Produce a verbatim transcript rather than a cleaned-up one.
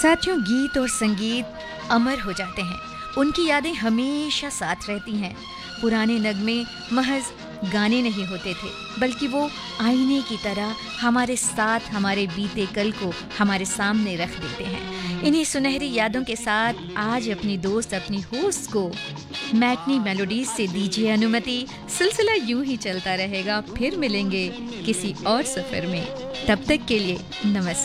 साथियों, गीत और संगीत अमर हो जाते हैं। उनकी यादें हमेशा साथ रहती हैं। पुराने नगमे महज गाने नहीं होते थे, बल्कि वो आईने की तरह हमारे साथ हमारे बीते कल को हमारे सामने रख देते हैं। इन्हीं सुनहरी यादों के साथ आज अपनी दोस्त अपनी होस्ट को मैटनी मेलोडीज से दीजिए अनुमति। सिलसिला यूं ही चलता रहेगा, फिर मिलेंगे किसी और सफर में। तब तक के लिए नमस्कार।